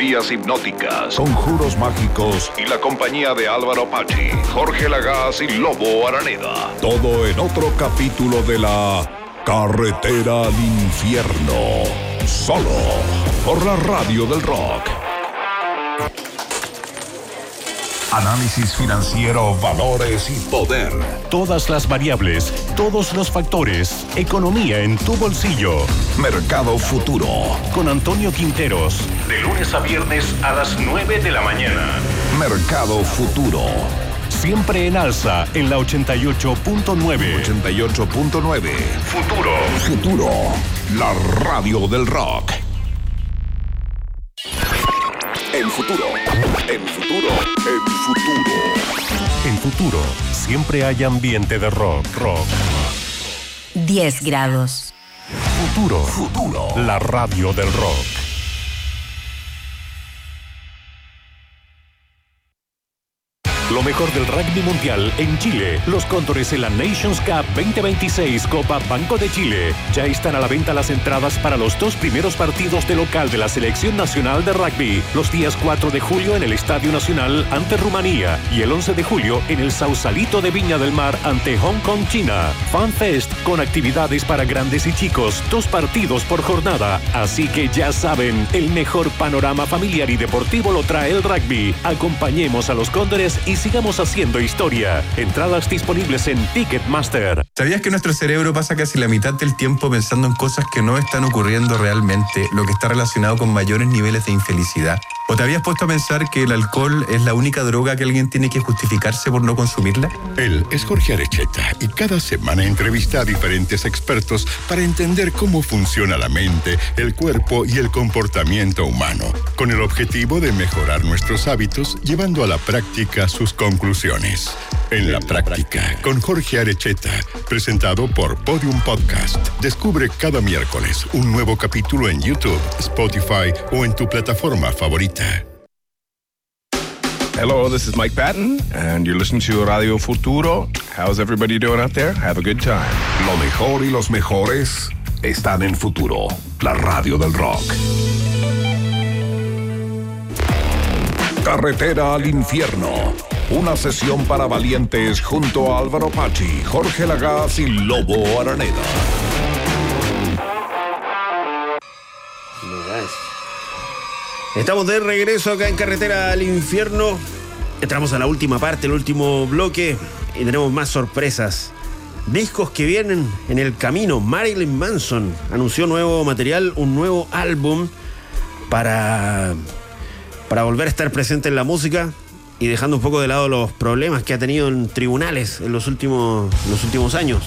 sabidurías hipnóticas, conjuros mágicos y la compañía de Álvaro Pachi, Jorge Lagaz y Lobo Araneda. Todo en otro capítulo de la Carretera al Infierno. Solo por la Radio del Rock. Análisis financiero, valores y poder. Todas las variables, todos los factores. Economía en tu bolsillo. Mercado Futuro. Con Antonio Quinteros. De lunes a viernes a las 9 de la mañana. Mercado Futuro. Siempre en alza en la 88.9. 88.9. Futuro. Futuro. La Radio del Rock. En futuro. En futuro. En futuro. En Futuro, siempre hay ambiente de rock. 10 grados. Futuro. Futuro. La radio del rock. Lo mejor del rugby mundial en Chile. Los Cóndores en la Nations Cup 2026 Copa Banco de Chile. Ya están a la venta las entradas para los 2 primeros partidos de local de la Selección Nacional de Rugby. Los días 4 de julio en el Estadio Nacional ante Rumanía y el 11 de julio en el Sausalito de Viña del Mar ante Hong Kong, China. Fan Fest con actividades para grandes y chicos. 2 partidos por jornada. Así que ya saben, el mejor panorama familiar y deportivo lo trae el rugby. Acompañemos a los Cóndores y sigamos haciendo historia. Entradas disponibles en Ticketmaster. ¿Sabías que nuestro cerebro pasa casi la mitad del tiempo pensando en cosas que no están ocurriendo realmente, lo que está relacionado con mayores niveles de infelicidad? ¿O te habías puesto a pensar que el alcohol es la única droga que alguien tiene que justificarse por no consumirla? Él es Jorge Arecheta y cada semana entrevista a diferentes expertos para entender cómo funciona la mente, el cuerpo y el comportamiento humano, con el objetivo de mejorar nuestros hábitos, llevando a la práctica sus conclusiones. En la práctica, con Jorge Arecheta, presentado por Podium Podcast. Descubre cada miércoles un nuevo capítulo en YouTube, Spotify o en tu plataforma favorita. Hello, this is Mike Patton, and you're listening to Radio Futuro. How's everybody doing out there? Have a good time. Lo mejor y los mejores están en Futuro, la radio del rock. Carretera al Infierno. Una sesión para valientes junto a Álvaro Pachi, Jorge Lagaz y Lobo Araneda. Estamos de regreso acá en Carretera al Infierno. Entramos a la última parte, el último bloque, y tenemos más sorpresas. Discos que vienen en el camino. Marilyn Manson anunció nuevo material, un nuevo álbum para volver a estar presente en la música y dejando un poco de lado los problemas que ha tenido en tribunales en los últimos años.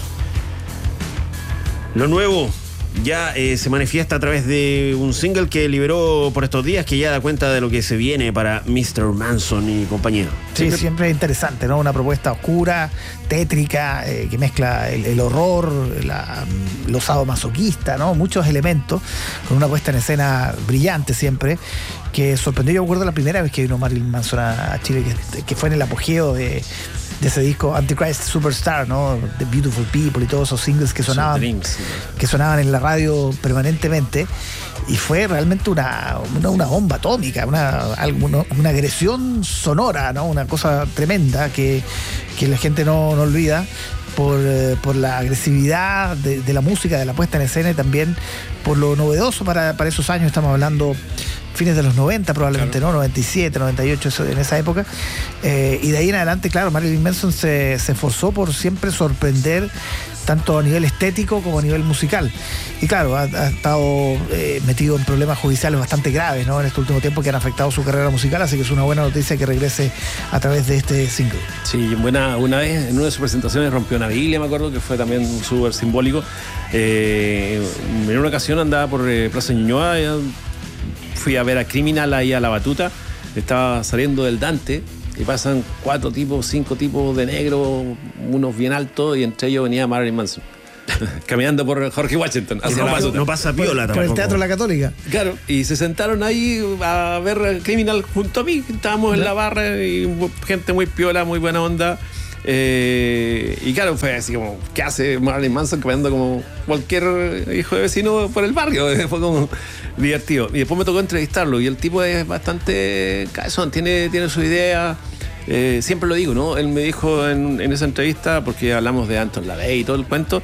Lo nuevo ya se manifiesta a través de un single que liberó por estos días, que ya da cuenta de lo que se viene para Mr. Manson y compañía. Sí, siempre es interesante, ¿no? Una propuesta oscura, tétrica, que mezcla el horror, lo sadomasoquista, ¿no? Muchos elementos, con una puesta en escena brillante siempre, que sorprendió. Yo recuerdo la primera vez que vino Marilyn Manson a Chile, que fue en el apogeo de ese disco Antichrist Superstar, ¿no? The Beautiful People y todos esos singles que sonaban en la radio permanentemente, y fue realmente una bomba atómica, una agresión sonora, ¿no? Una cosa tremenda que la gente no olvida por la agresividad de la música, de la puesta en escena, y también por lo novedoso para esos años. Estamos hablando fines de los 90 probablemente, claro, ¿no? 97, 98, en esa época. Y de ahí en adelante, claro, Marilyn Manson se esforzó por siempre sorprender, tanto a nivel estético como a nivel musical. Y claro, ha estado metido en problemas judiciales bastante graves, ¿no? En este último tiempo, que han afectado su carrera musical, así que es una buena noticia que regrese a través de este single. Sí, una vez en una de sus presentaciones rompió una Biblia, me acuerdo, que fue también súper simbólico. En una ocasión andaba por Plaza Ñuñoa, fui a ver a Criminal ahí a la batuta, estaba saliendo del Dante y pasan 4 tipos, 5 tipos de negro, unos bien altos, y entre ellos venía Marilyn Manson caminando por Jorge Washington hacia la batuta. No pasa piola por el Teatro La Católica. Claro, y se sentaron ahí a ver Criminal junto a mí, estábamos en la barra, y gente muy piola, muy buena onda. Y claro, fue así como, ¿qué hace Marilyn Manson caminando como cualquier hijo de vecino por el barrio? Fue como divertido. Y después me tocó entrevistarlo y el tipo es bastante cabezón, tiene su idea. Siempre lo digo, ¿no? Él me dijo en esa entrevista, porque hablamos de Anton LaVey y todo el cuento,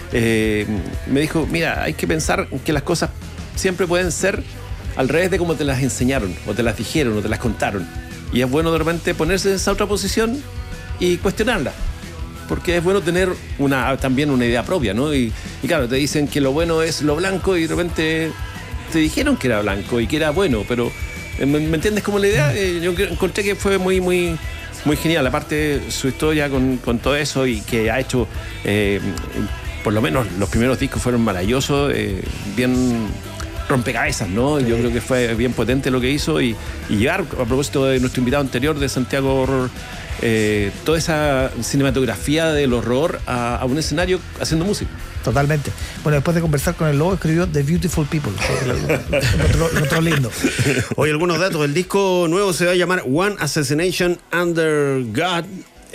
me dijo, mira, hay que pensar que las cosas siempre pueden ser al revés de como te las enseñaron, o te las dijeron, o te las contaron. Y es bueno de repente ponerse en esa otra posición y cuestionarla. Porque es bueno tener también una idea propia, ¿no? Y claro, te dicen que lo bueno es lo blanco y de repente te dijeron que era blanco y que era bueno, pero ¿me entiendes como la idea? Yo encontré que fue muy, muy, muy genial. Aparte, su historia con todo eso y que ha hecho, por lo menos los primeros discos fueron maravillosos, bien rompecabezas, ¿no? Yo creo que fue bien potente lo que hizo y llegar, a propósito de nuestro invitado anterior de Santiago Horror, toda esa cinematografía del horror a un escenario haciendo música. Totalmente. Bueno, después de conversar con el Lobo, escribió The Beautiful People. Lo encontró lindo. Hoy algunos datos. El disco nuevo se va a llamar One Assassination Under God,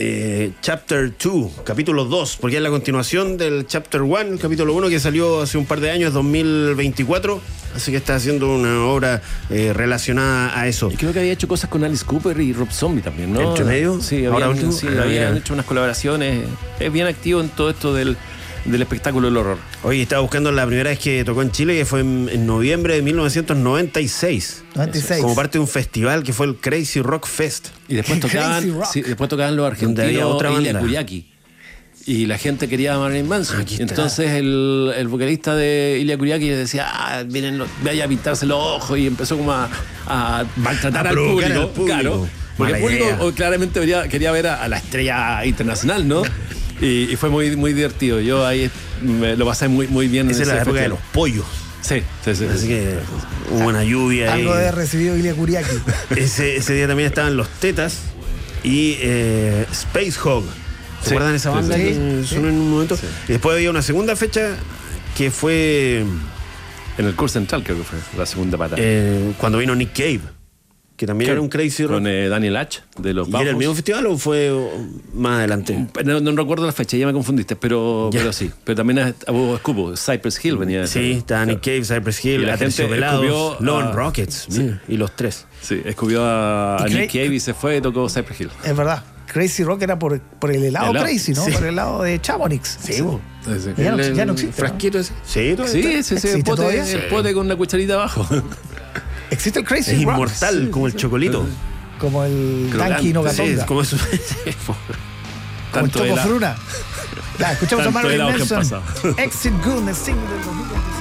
Chapter 2, capítulo 2, porque es la continuación del Chapter 1, el capítulo 1 que salió hace un par de años, 2024. Así que está haciendo una obra relacionada a eso. Y creo que había hecho cosas con Alice Cooper y Rob Zombie también, ¿no? ¿Entre medio? Sí, habían hecho unas colaboraciones. Es bien activo en todo esto del espectáculo del horror. Oye, estaba buscando la primera vez que tocó en Chile, que fue en noviembre de 1996. 96. Como parte de un festival que fue el Crazy Rock Fest. Y después tocaban los argentinos Ilya Kuriaki. Y la gente quería a Marilyn Manson. Entonces el vocalista de Ilya Kuriaki decía, vaya a pintarse los ojos, y empezó como a maltratar al público. Claro, porque el público claramente quería ver a la estrella internacional, ¿no? Y fue muy, muy divertido. Yo ahí lo pasé muy, muy bien. Esa es la época de los pollos. Sí. Así que hubo una lluvia. Algo de recibido Ilya Kuriaki. Ese día también estaban los Tetas y Space Hog. ¿Se acuerdan esa banda que sonó en un momento? Sí. Y después había una segunda fecha que fue en el Curso Central, creo que fue la segunda pata. Cuando vino Nick Cave, que también era un Crazy Rock. Con Daniel Hatch de los Bauhaus. ¿Y era el mismo festival o fue más adelante? No recuerdo la fecha, ya me confundiste, pero sí. Pero también escupo, Cypress Hill venía. Sí, estaba Nick Cave, Cypress Hill, la gente escupió Lone Rockets, y los tres. Sí, escupió a Nick Cave y se fue y tocó Cypress Hill. Es verdad. Crazy Rock era por el helado Crazy, ¿no? Sí. Por el helado de Chamonix. Sí, sí. Ya no existe. ¿Frasquito ese? Sí, el pote con una cucharita abajo. Existe el Crazy Rock. Es Rock. inmortal, como el chocolito. Como el Tanky no Gatonga. Sí, como eso. Como el Choco Fruna. Escuchamos a Marilyn Manson. Exit Goon, el single del 2025.